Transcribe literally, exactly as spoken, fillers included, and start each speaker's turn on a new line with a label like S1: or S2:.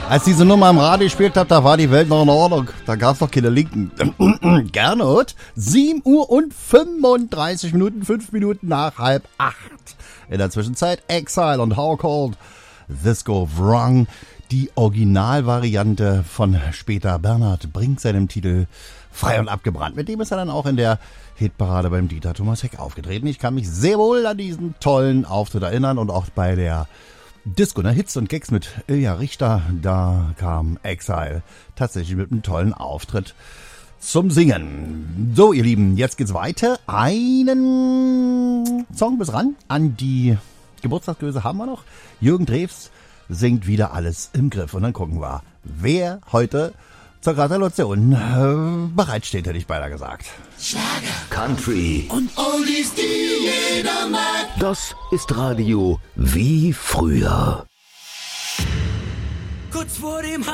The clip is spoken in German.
S1: Als diese Nummer im Radio gespielt hat, da war die Welt noch in Ordnung. Da gab's noch keine Linken. Gernot, sieben Uhr und fünfunddreißig Minuten, fünf Minuten nach halb acht. In der Zwischenzeit Exile und How Cold This Go Wrong. Die Originalvariante von später Bernhard Brink, seinem Titel Frei und abgebrannt. Mit dem ist er dann auch in der Hitparade beim Dieter Thomas Heck aufgetreten. Ich kann mich sehr wohl an diesen tollen Auftritt erinnern und auch bei der Disco, ne? Hits und Gags mit Ilja Richter, da kam Exile tatsächlich mit einem tollen Auftritt zum Singen. So, ihr Lieben, jetzt geht's weiter. Einen Song bis ran an die Geburtstagsgröße haben wir noch. Jürgen Drews singt wieder Alles im Griff. Und dann gucken wir, wer heute zur Gratulation äh, bereitsteht, hätte ich beinahe gesagt.
S2: Schlager, Country
S3: und Oldies, die jeder mag.
S2: Das ist Radio wie früher.
S3: Kurz vor dem